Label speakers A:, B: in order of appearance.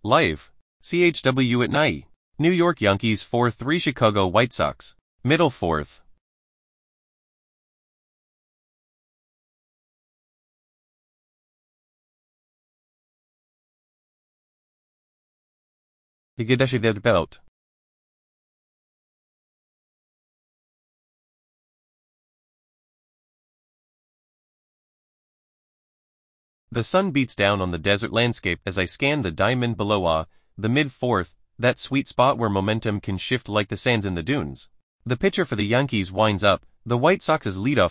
A: Live. CHW at night. New York Yankees 4-3 Chicago White Sox. Middle fourth. Belt. The sun beats down on the desert landscape as I scan the diamond below the mid-fourth, that sweet spot where momentum can shift like the sands in the dunes. The pitcher for the Yankees winds up, the White Sox's leadoff